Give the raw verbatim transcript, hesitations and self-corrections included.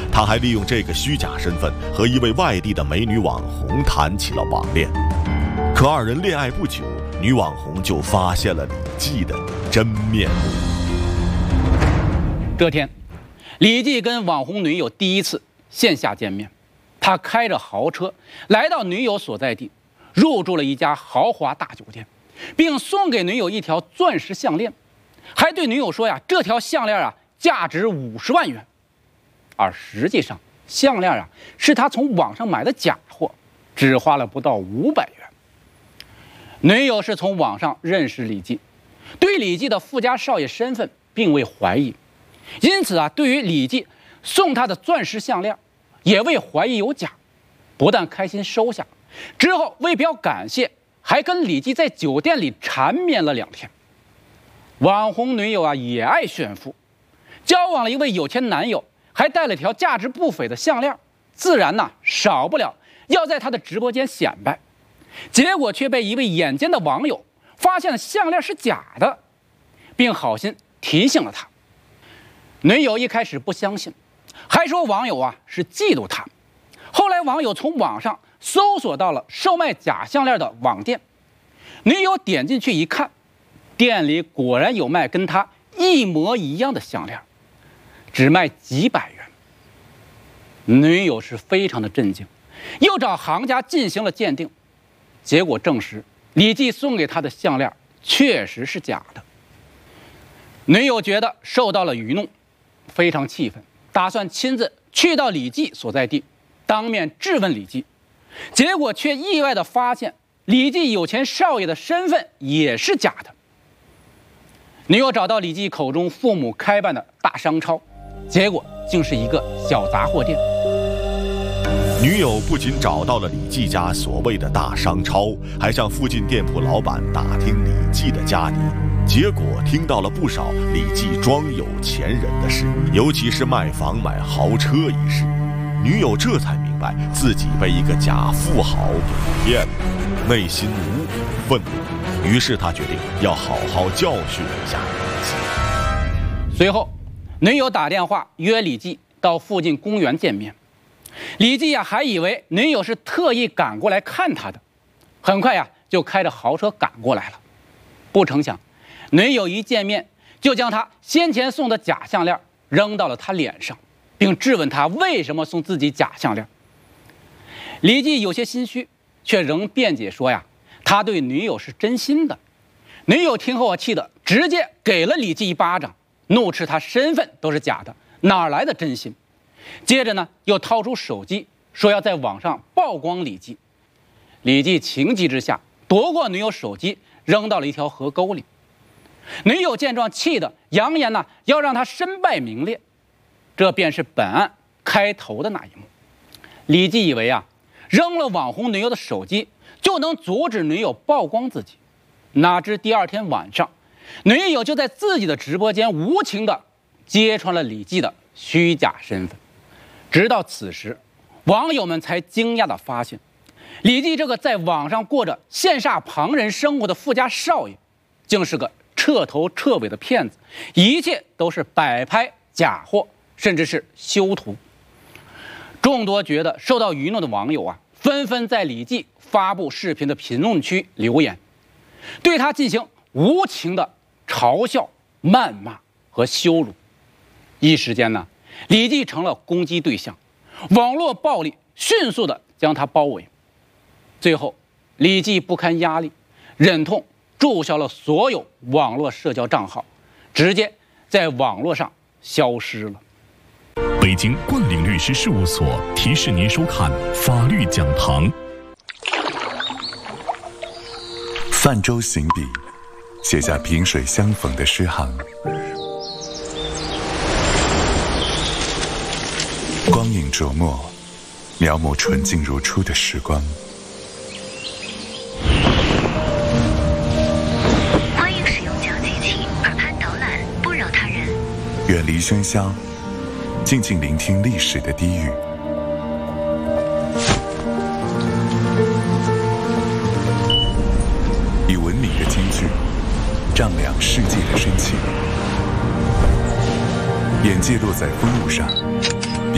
他还利用这个虚假身份和一位外地的美女网红谈起了网恋。可二人恋爱不久，女网红就发现了李记的真面目。 这天，李记跟网红女友第一次线下见面，他开着豪车来到女友所在地，入住了一家豪华大酒店，并送给女友一条钻石项链，还对女友说呀，这条项链啊价值五十万元。而实际上，项链啊是他从网上买的假货，只花了不到五百元。女友是从网上认识李记，对李记的富家少爷身份并未怀疑，因此啊，对于李记送他的钻石项链，也未怀疑有假，不但开心收下，之后为表感谢，还跟李记在酒店里缠绵了两天。网红女友啊也爱炫富，交往了一位有钱男友，还带了条价值不菲的项链，自然呐、啊、少不了要在他的直播间显摆。结果却被一位眼尖的网友发现了项链是假的，并好心提醒了他。女友一开始不相信，还说网友啊是嫉妒他。后来网友从网上搜索到了售卖假项链的网店，女友点进去一看，店里果然有卖跟他一模一样的项链，只卖几百元。女友是非常的震惊，又找行家进行了鉴定，结果证实李记送给他的项链确实是假的。女友觉得受到了愚弄，非常气愤，打算亲自去到李记所在地，当面质问李记，结果却意外地发现李记有钱少爷的身份也是假的。女友找到李记口中父母开办的大商超，结果竟是一个小杂货店。 女友不仅找到了李记家所谓的大商超，还向附近店铺老板打听李记的家底，结果听到了不少李记装有钱人的事，尤其是卖房买豪车一事。女友这才明白自己被一个假富豪给骗了，内心无比愤怒，于是她决定要好好教训一下李记。 随后，女友打电话约李记到附近公园见面。李记呀、啊、还以为女友是特意赶过来看他的，很快呀、啊、就开着豪车赶过来了。不成想，女友一见面就将他先前送的假项链扔到了他脸上，并质问他为什么送自己假项链。李记有些心虚，却仍辩解说呀，他对女友是真心的。女友听后啊气得直接给了李记一巴掌，怒斥他身份都是假的，哪来的真心？接着呢，又掏出手机，说要在网上曝光李记。李记情急之下，夺过女友手机，扔到了一条河沟里。女友见状，气得扬言呢要让他身败名裂。这便是本案开头的那一幕。李记以为啊，扔了网红女友的手机就能阻止女友曝光自己，哪知第二天晚上，女友就在自己的直播间无情地揭穿了李记的虚假身份。直到此时，网友们才惊讶地发现，李记这个在网上过着羡煞旁人生活的富家少爷，竟是个彻头彻尾的骗子，一切都是摆拍假货，甚至是修图。众多觉得受到愚弄的网友啊，纷纷在李记发布视频的评论区留言，对他进行无情的嘲笑、谩骂和羞辱。一时间呢，李记成了攻击对象，网络暴力迅速地将他包围。最后，李记不堪压力，忍痛注销了所有网络社交账号，直接在网络上消失了。 北京冠岭律师事务所提示您收看法律讲堂。 泛舟行笔，写下萍水相逢的诗行。光影琢磨，描摹纯净如初的时光。 欢迎使用讲机器，耳畔导览，不扰他人。 远离喧嚣，静静聆听历史的低语。以文明的金句，丈量世界的深情。眼界落在风物上。